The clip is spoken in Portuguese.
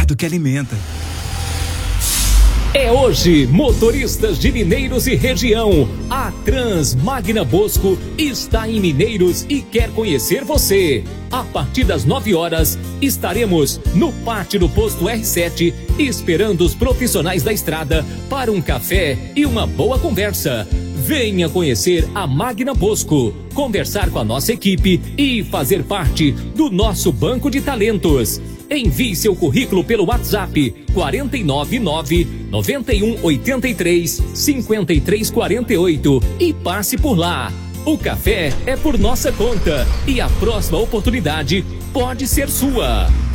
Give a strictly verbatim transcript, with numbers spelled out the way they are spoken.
cuidado que alimenta. É hoje, motoristas de Mineiros e região. A Trans Magna Bosco está em Mineiros e quer conhecer você. A partir das nove horas, estaremos no pátio do posto R sete, esperando os profissionais da estrada para um café e uma boa conversa. Venha conhecer a Magna Bosco, conversar com a nossa equipe e fazer parte do nosso banco de talentos. Envie seu currículo pelo WhatsApp quatro nove nove, nove um oito três, cinco três quatro oito e passe por lá. O café é por nossa conta e a próxima oportunidade pode ser sua.